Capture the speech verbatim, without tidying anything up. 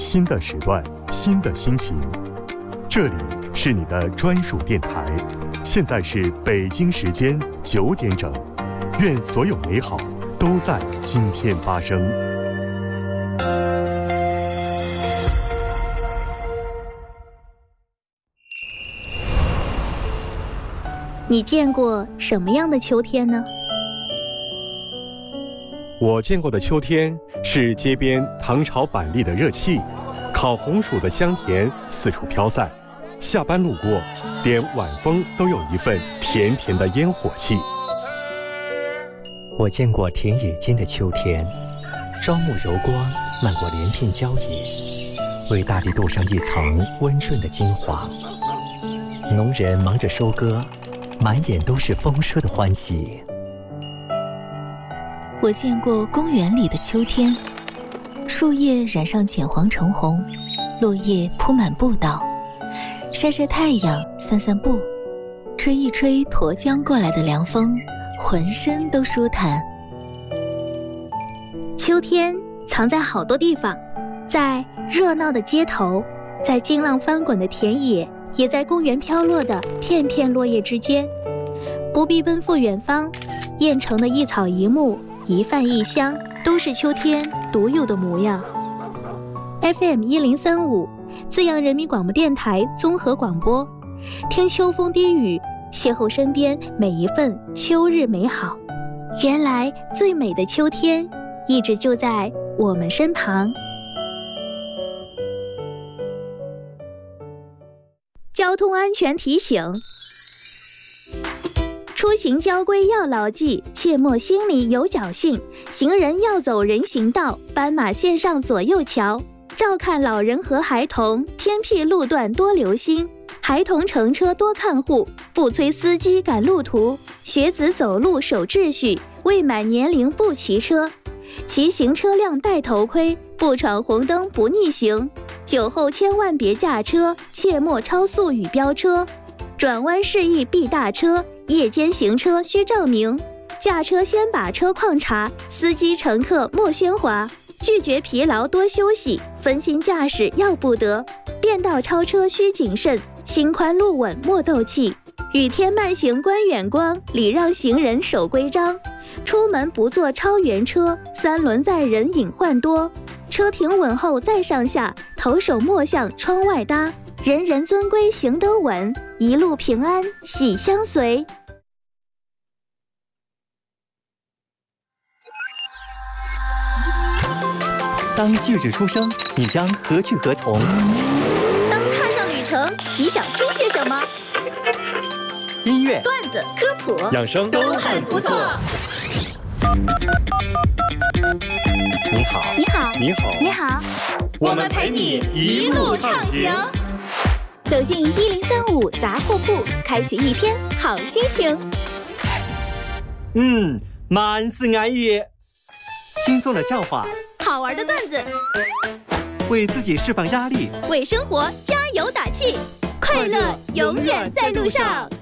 新的时段，新的心情。这里是你的专属电台，现在是北京时间九点整。愿所有美好都在今天发生。 你见过什么样的秋天呢？ 我见过的秋天是街边糖炒板栗的热气，烤红薯的香甜四处飘散，下班路过，连晚风都有一份甜甜的烟火气。 我见过田野间的秋天，朝暮柔光漫过连片郊野，为大地镀上一层温润的金黄。农人忙着收割，满眼都是丰收的欢喜。 我见过公园里的秋天，树叶染上浅黄橙红，落叶铺满步道，晒晒太阳，散散步，吹一吹沱江过来的凉风，浑身都舒坦。 秋天藏在好多地方，在热闹的街头，在惊浪翻滚的田野，也在公园飘落的片片落叶之间。不必奔赴远方，燕城的一草一木，一饭一香，都是秋天独有的模样。 F M 一零三五，资阳人民广播电台综合广播，听秋风低语，邂逅身边每一份秋日美好。原来最美的秋天一直就在我们身旁。交通安全提醒：出行交规要牢记，切莫心里有侥幸。行人要走人行道，斑马线上左右瞧。照看老人和孩童，偏僻路段多留心。孩童乘车多看护，不催司机赶路途。学子走路守秩序，未满年龄不骑车。骑行车辆戴头盔，不闯红灯不逆行。酒后千万别驾车，切莫超速与飙车。转弯示意避大车，夜间行车需照明。驾车先把车况查，司机乘客莫喧哗。拒绝疲劳多休息，分心驾驶要不得。变道超车需谨慎，心宽路稳莫斗气。雨天慢行观远光，礼让行人守规章。出门不坐超员车，三轮载人隐患多。车停稳后再上下，头手莫向窗外搭。人人遵规行得稳，一路平安喜相随。 当旭日初升，你将何去何从？ 当踏上旅程，你想听些什么？ 音乐、 段子、科普、 养生都很不错。 你好， 你好， 你好， 你好， 我们陪你一路畅行。 走进一零三五杂货铺，开启一天好心情。 嗯，满是安逸，轻松的笑话， 好玩的段子， 为自己释放压力， 为生活加油打气，快乐永远在路上。